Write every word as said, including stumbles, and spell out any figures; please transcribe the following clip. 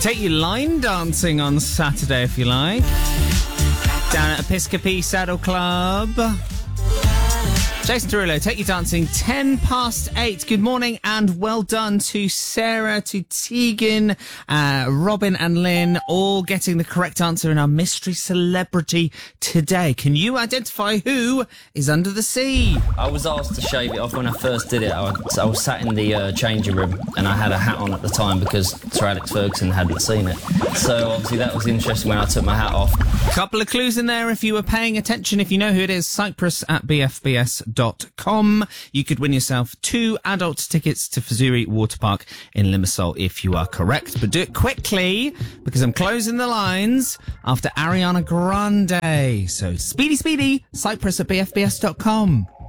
Take you line dancing on Saturday if you like. Down at Episcopi Saddle Club. Jason Derulo, take you dancing ten past eight. Good morning and well done to Sarah, to Tegan, uh, Robin and Lynn, all getting the correct answer in our mystery celebrity today. Can you identify who is under the sea? I was asked to shave it off when I first did it. I was, I was sat in the uh, changing room and I had a hat on at the time because Sir Alex Ferguson hadn't seen it. So obviously that was interesting when I took my hat off. Couple of clues in there if you were paying attention. If you know who it is, Cyprus at b f b s dot com. You could win yourself two adult tickets to Fazuri Water Park in Limassol if you are correct. But do it quickly because I'm closing the lines after Ariana Grande. So speedy, speedy, Cyprus at b f b s dot com.